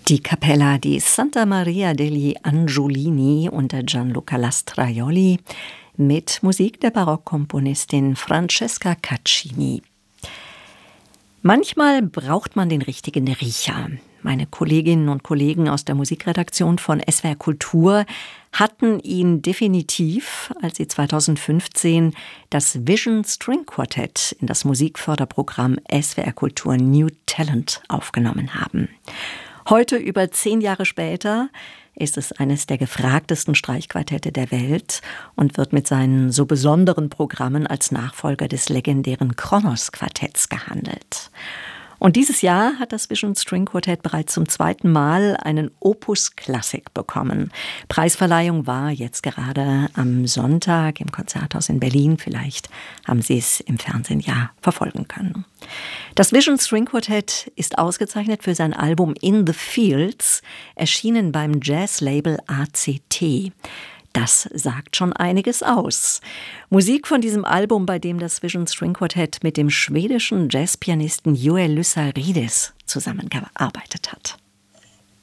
Die Cappella di Santa Maria degli Angiolini unter Gianluca Lastraioli mit Musik der Barockkomponistin Francesca Caccini. Manchmal braucht man den richtigen Riecher. Meine Kolleginnen und Kollegen aus der Musikredaktion von SWR Kultur hatten ihn definitiv, als sie 2015 das Vision String Quartet in das Musikförderprogramm SWR Kultur New Talent aufgenommen haben. Heute, über 10 Jahre später, ist es eines der gefragtesten Streichquartette der Welt und wird mit seinen so besonderen Programmen als Nachfolger des legendären Kronos-Quartetts gehandelt. Und dieses Jahr hat das Vision String Quartett bereits zum 2. Mal einen Opus Classic bekommen. Preisverleihung war jetzt gerade am Sonntag im Konzerthaus in Berlin. Vielleicht haben Sie es im Fernsehen ja verfolgen können. Das Vision String Quartett ist ausgezeichnet für sein Album In the Fields, erschienen beim Jazzlabel ACT. Das sagt schon einiges aus. Musik von diesem Album, bei dem das Vision String Quartett mit dem schwedischen Jazzpianisten Joel Lysarides zusammengearbeitet hat.